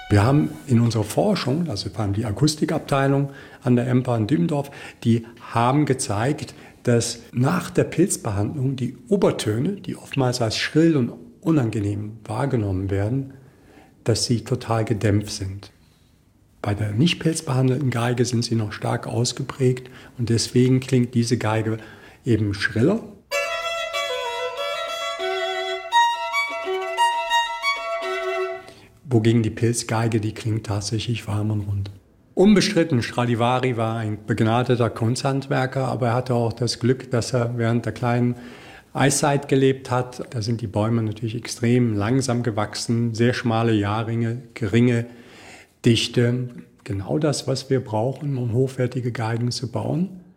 Wir haben in unserer Forschung, also vor allem die Akustikabteilung an der EMPA in Dübendorf, die haben gezeigt, dass nach der Pilzbehandlung die Obertöne, die oftmals als schrill und unangenehm wahrgenommen werden, dass sie total gedämpft sind. Bei der nicht pilzbehandelten Geige sind sie noch stark ausgeprägt und deswegen klingt diese Geige eben schriller. Wogegen die Pilzgeige, die klingt tatsächlich warm und rund. Unbestritten, Stradivari war ein begnadeter Kunsthandwerker, aber er hatte auch das Glück, dass er während der kleinen Eiszeit gelebt hat. Da sind die Bäume natürlich extrem langsam gewachsen, sehr schmale Jahrringe, geringe Dichte. Genau das, was wir brauchen, um hochwertige Geigen zu bauen.